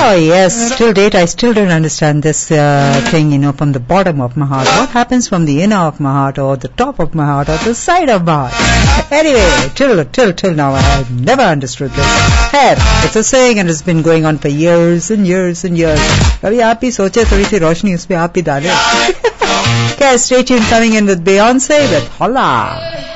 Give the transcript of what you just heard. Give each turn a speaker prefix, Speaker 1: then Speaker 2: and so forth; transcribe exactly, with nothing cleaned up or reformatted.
Speaker 1: Oh yes, till date I still don't understand this uh, thing, you know, from the bottom of my heart. What happens from the inner of my heart, or the top of my heart, or the side of my heart? Anyway, till till till now I have never understood this. Hey, it's a saying and it's been going on for years and years and years. Kabhi aap bhi soche, thodi si roshni uspe aap bhi dale. Okay, stay tuned, coming in with Beyonce with Holla.